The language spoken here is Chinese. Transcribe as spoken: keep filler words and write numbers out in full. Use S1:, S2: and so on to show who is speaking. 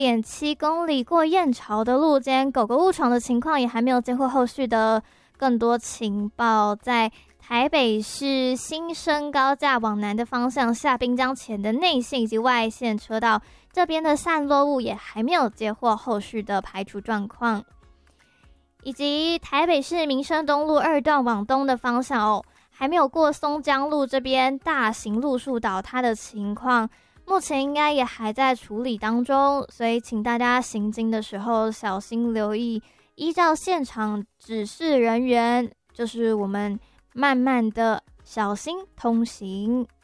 S1: 点七公里过燕巢的路间，狗狗误闯的情况也还没有接获后续的更多情报。在台北市新生高架往南的方向下滨江前的内线以及外线车道这边的散落物也还没有接获后续的排除状况，以及台北市民生东路二段往东的方向哦，还没有过松江路这边大型路树倒塌的情况，目前应该也还在处理当中，所以请大家行经的时候小心留意，依照现场指示人员，就是我们慢慢的小心通行。